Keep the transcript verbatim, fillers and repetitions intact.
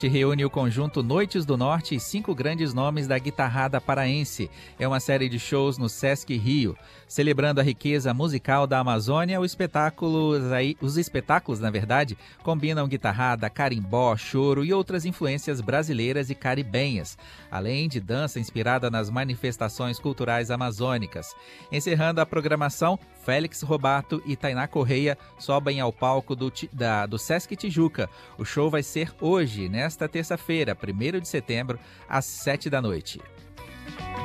reúne o conjunto Noites do Norte e cinco grandes nomes da guitarrada paraense. É uma série de shows no Sesc Rio. Celebrando a riqueza musical da Amazônia, os espetáculos, aí, os espetáculos, na verdade, combinam guitarrada, carimbó, choro e outras influências brasileiras e caribenhas, além de dança inspirada nas manifestações culturais amazônicas. Encerrando a programação, Félix Robato e Tainá Correia sobem ao palco do, da, do Sesc Tijuca. O show vai ser hoje, nesta terça-feira, primeiro de setembro, às sete da noite.